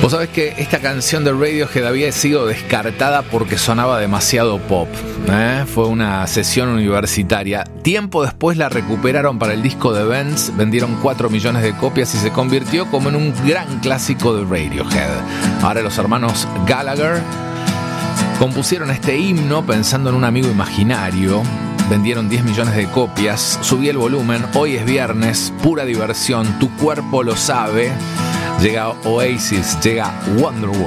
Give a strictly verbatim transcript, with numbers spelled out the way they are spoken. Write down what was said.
Vos sabés que esta canción de Radiohead había sido descartada porque sonaba demasiado pop, ¿eh? Fue una sesión universitaria. Tiempo después la recuperaron para el disco de Vents, vendieron cuatro millones de copias y se convirtió como en un gran clásico de Radiohead. Ahora los hermanos Gallagher compusieron este himno pensando en un amigo imaginario. Vendieron diez millones de copias. Subí el volumen. Hoy es viernes. Pura diversión. Tu cuerpo lo sabe. Llega Oasis. Llega Wonderwall.